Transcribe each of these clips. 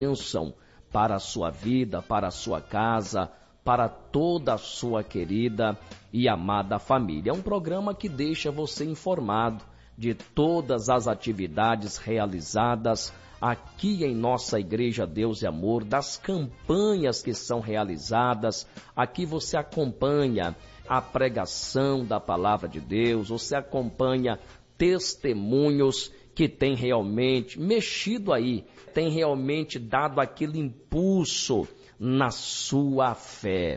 bênção para a sua vida, para a sua casa, para toda a sua querida e amada família. É um programa que deixa você informado de todas as atividades realizadas aqui em nossa Igreja Deus e Amor, das campanhas que são realizadas. Aqui você acompanha a pregação da Palavra de Deus, você acompanha testemunhos que tem realmente mexido aí, tem realmente dado aquele impulso na sua fé.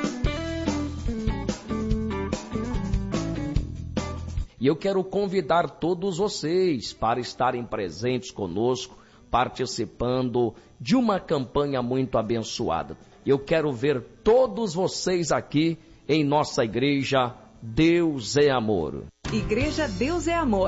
E eu quero convidar todos vocês para estarem presentes conosco, participando de uma campanha muito abençoada. Eu quero ver todos vocês aqui em nossa Igreja Deus é Amor. Igreja Deus é Amor.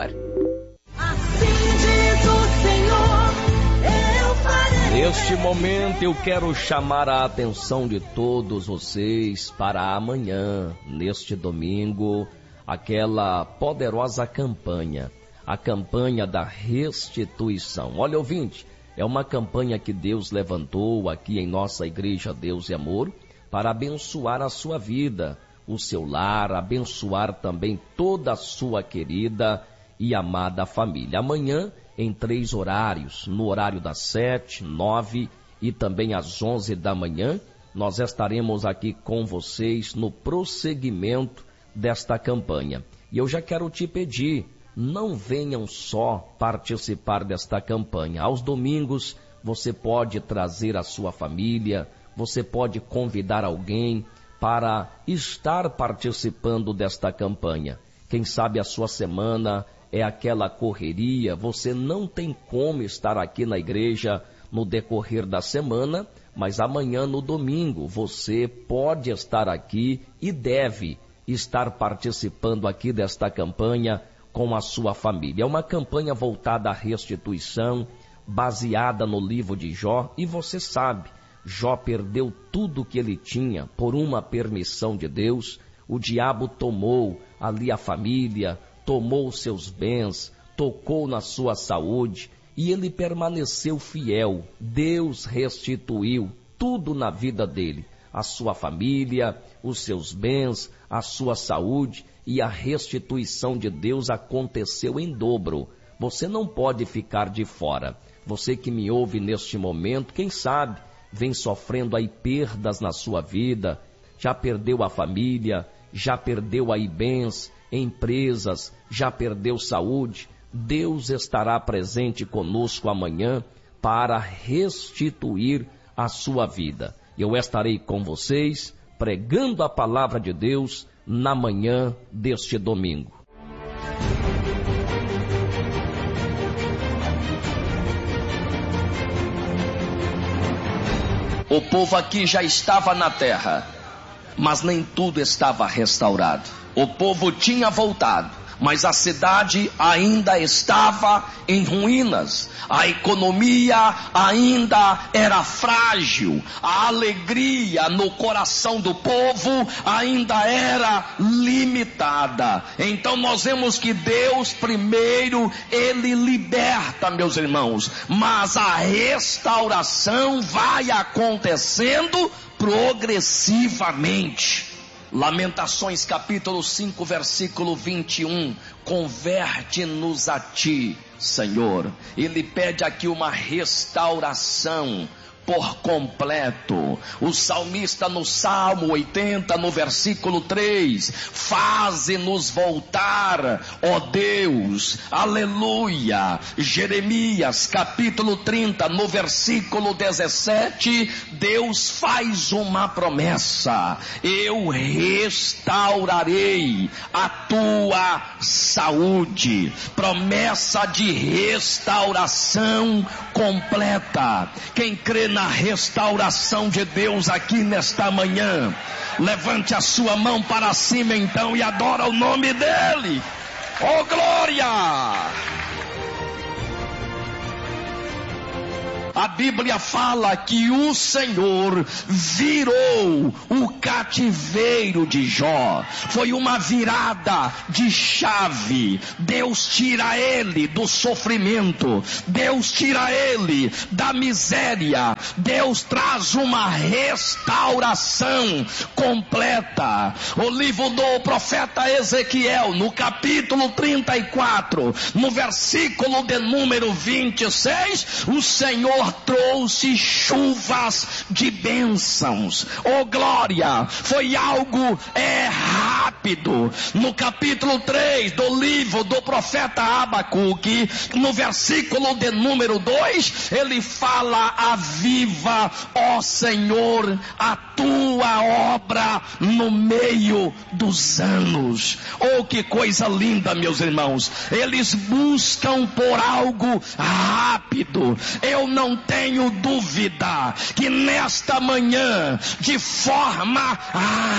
Neste momento eu quero chamar a atenção de todos vocês para amanhã, neste domingo, aquela poderosa campanha, a campanha da restituição. Olha, ouvinte, é uma campanha que Deus levantou aqui em nossa Igreja Deus e Amor para abençoar a sua vida, o seu lar, abençoar também toda a sua querida e amada família. Amanhã, em 3 horários, no horário das 7, 9 e também às 11 da manhã, nós estaremos aqui com vocês no prosseguimento desta campanha. E eu já quero te pedir, não venham só participar desta campanha. Aos domingos, você pode trazer a sua família, você pode convidar alguém para estar participando desta campanha. Quem sabe a sua semana é aquela correria, você não tem como estar aqui na igreja no decorrer da semana, mas amanhã no domingo você pode estar aqui e deve estar participando aqui desta campanha com a sua família. É uma campanha voltada à restituição, baseada no livro de Jó, e você sabe, Jó perdeu tudo que ele tinha por uma permissão de Deus. O diabo tomou ali a família, tomou os seus bens, tocou na sua saúde e ele permaneceu fiel. Deus restituiu tudo na vida dele, a sua família, os seus bens, a sua saúde, e a restituição de Deus aconteceu em dobro. Você não pode ficar de fora. Você que me ouve neste momento, quem sabe, vem sofrendo aí perdas na sua vida, já perdeu a família, já perdeu aí bens, empresas, já perdeu saúde. Deus estará presente conosco amanhã para restituir a sua vida. Eu estarei com vocês pregando a palavra de Deus na manhã deste domingo. O povo aqui já estava na terra, mas nem tudo estava restaurado. O povo tinha voltado, mas a cidade ainda estava em ruínas. A economia ainda era frágil. A alegria no coração do povo ainda era limitada. Então nós vemos que Deus primeiro, Ele liberta, meus irmãos, mas a restauração vai acontecendo progressivamente. Lamentações capítulo 5, versículo 21, converte-nos a ti, Senhor. Ele pede aqui uma restauração por completo. O salmista no Salmo 80, no versículo 3, faze-nos voltar, ó Deus, aleluia. Jeremias capítulo 30, no versículo 17, Deus faz uma promessa: eu restaurarei a tua saúde. Promessa de restauração completa. Quem crê na restauração de Deus aqui nesta manhã, levante a sua mão para cima então e adora o nome dele. Oh, glória! a Bíblia fala que o Senhor virou o cativeiro de Jó. Foi uma virada de chave. Deus tira ele do sofrimento, Deus tira ele da miséria, Deus traz uma restauração completa. O livro do profeta Ezequiel, no capítulo 34, no versículo de número 26, o Senhor trouxe chuvas de bênçãos. Oh glória, foi algo rápido. No capítulo 3 do livro do profeta Abacuque, no versículo de número 2, ele fala: aviva, ó Senhor, a tua obra no meio dos anos. Oh, que coisa linda, meus irmãos. Eles buscam por algo rápido. Eu não tenho dúvida que nesta manhã, de forma